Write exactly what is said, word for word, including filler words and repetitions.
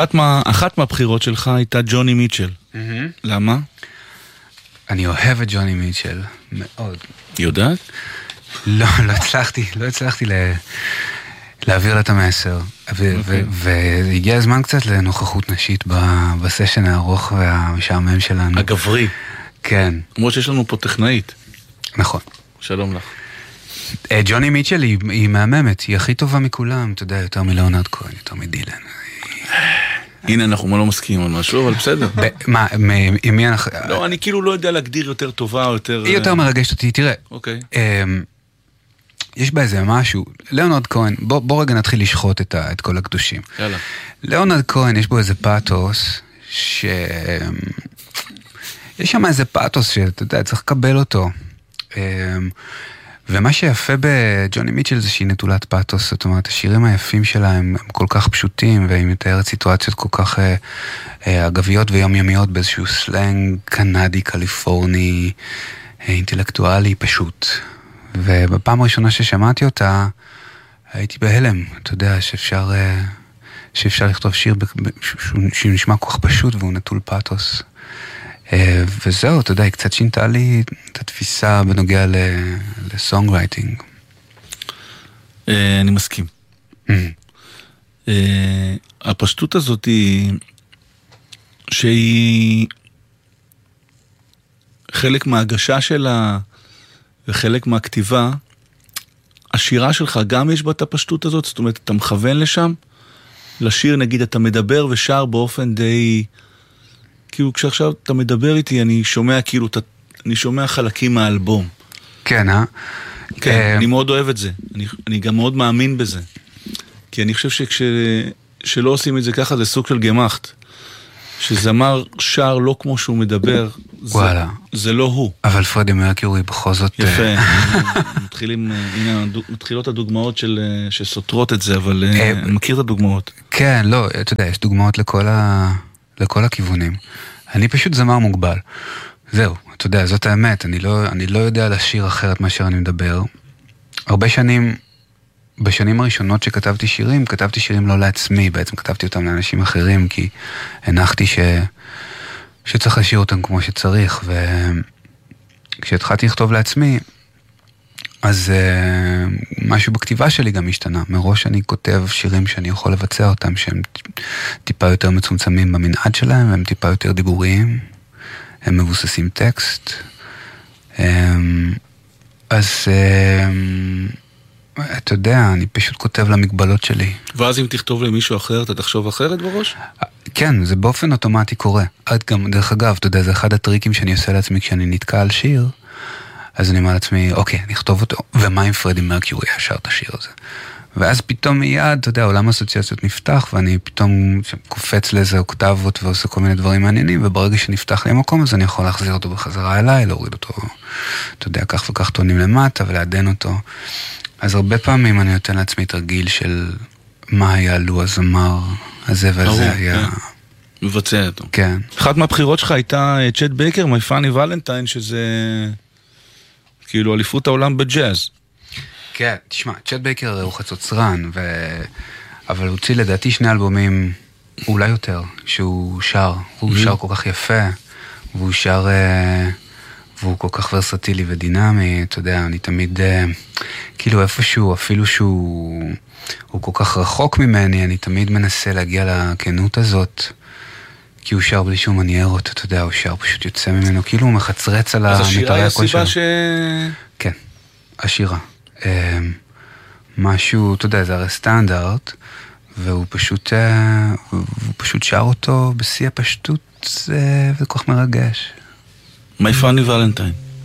אחת, מה, אחת מהבחירות שלך הייתה ג'וני מיטשל. Mm-hmm. למה? אני אוהב את ג'וני מיטשל, מאוד. יודעת? לא, לא הצלחתי, לא הצלחתי ל... להעביר לה את המסר. והגיע הזמן קצת לנוכחות נשית בסשן הארוך והמשעמם שלנו. הגברי. כן. למרות שיש לנו פה טכנאית. נכון. שלום לך. ג'וני מיטשל היא מהממת, היא הכי טובה מכולם, אתה יודע, יותר מלאונרד כהן, יותר מדילן. הנה, אנחנו לא מסכימים על משהו, אבל בסדר. מה, עם מי אנחנו... לא, אני כאילו לא יודע להגדיר יותר טובה או יותר... היא יותר מרגשת אותי, תראה. אוקיי. יש בה איזה משהו, לאונרד כהן, בוא רגע נתחיל לשחוט את כל הקדושים. יאללה. לאונרד כהן, יש בו איזה פאטוס, ש... יש שם איזה פאטוס שאתה יודע, צריך לקבל אותו. ומה שיפה בג'וני מיטשל זה שהיא נטולת פאטוס, זאת אומרת, השירים היפים שלה הם, הם כל כך פשוטים, והיא מתארת סיטואציות כל כך אה, אה, אגביות ויומיומיות באיזשהו סלנג קנדי, קליפורני, אה, אינטלקטואלי פשוט. ובפעם הראשונה ששמעתי אותה, הייתי בהלם, אתה יודע, שאפשר, אה, שאפשר לכתוב שיר שנשמע כל כך פשוט והוא נטול פאטוס. וזהו, אתה יודע, היא קצת שינתה לי את התפיסה בנוגע לסונגרייטינג. אני מסכים. הפשטות הזאת היא שהיא חלק מההגשה שלה וחלק מהכתיבה. השירה שלך גם יש בה את הפשטות הזאת, זאת אומרת, אתה מכוון לשם, לשיר נגיד אתה מדבר ושר באופן די... כאילו כשעכשיו אתה מדבר איתי, אני שומע כאילו, אני שומע חלקים מהאלבום. כן, אה? כן, אני מאוד אוהב את זה. אני, אני גם מאוד מאמין בזה. כי אני חושב שכשלא עושים את זה ככה, זה סוג של גמחת. שזמר שר לא כמו שהוא מדבר, זה, זה לא הוא. אבל פרדי מרקיורי בכל זאת... יפה. מתחילים, הנה, מתחילות הדוגמאות של, שסותרות את זה, אבל אני מכיר את הדוגמאות. כן, לא, אתה יודע, יש דוגמאות לכל ה... לכל הכיוונים. אני פשוט זמר מוגבל. זהו, אתה יודע, זאת האמת. אני לא, אני לא יודע לשיר אחרת מאשר אני מדבר. הרבה שנים, בשנים הראשונות שכתבתי שירים, כתבתי שירים לא לעצמי, בעצם כתבתי אותם לאנשים אחרים, כי הנחתי ש... שצריך לשיר אותם כמו שצריך, וכשהתחלתי לכתוב לעצמי, אז uh, משהו בכתיבה שלי גם השתנה. מראש אני כותב שירים שאני יכול לבצע אותם, שהם טיפה יותר מצומצמים במנעד שלהם, והם טיפה יותר דיבוריים, הם מבוססים טקסט. Um, אז um, אתה יודע, אני פשוט כותב למגבלות שלי. ואז אם תכתוב למישהו אחר, אתה תחשוב אחרת בראש? כן, זה באופן אוטומטי קורה. עד גם, דרך אגב, אתה יודע, זה אחד הטריקים שאני עושה לעצמי כשאני נתקע על שיר, אז אני אומר לעצמי, אוקיי, אני אכתוב אותו, ומה אם פרדי מרקיורי ישר את השיר הזה? ואז פתאום מיד, אתה יודע, עולם האסוציאציות נפתח, ואני פתאום קופץ לאיזה אוקטבות ועושה כל מיני דברים מעניינים, וברגע שנפתח לי המקום, אז אני יכול להחזיר אותו בחזרה אליי, להוריד אותו, אתה יודע, כך וכך טונים למטה, ולעדן אותו. אז הרבה פעמים אני נותן לעצמי תרגיל של מה היה לו הזמר הזה והזה היה... מבצע אותו. כן. אחת מהבחירות שלך הייתה צ'ט בייקר, My Funny Valentine, שזה כאילו אליפות העולם בג'אז. כן, תשמע, צ'ט בייקר הוא חצוצרן, ו... אבל הוא הוציא לדעתי שני אלבומים, אולי יותר, שהוא שר, הוא שר כל כך יפה, והוא שר, והוא כל כך ורסטילי ודינמי, אתה יודע, אני תמיד, כאילו איפשהו, אפילו שהוא הוא כל כך רחוק ממני, אני תמיד מנסה להגיע לכנות הזאת, כי הוא שר בלי שום מניירות, אתה יודע, הוא שר פשוט יוצא ממנו, כאילו הוא מחצרץ על המטרי הקול שלו. אז השירה היא הסיבה ש... כן, השירה. משהו, אתה יודע, זה הרי סטנדרט, והוא פשוט, הוא פשוט שר אותו בשיא הפשטות, וזה כל כך מרגש. My Funny Valentine.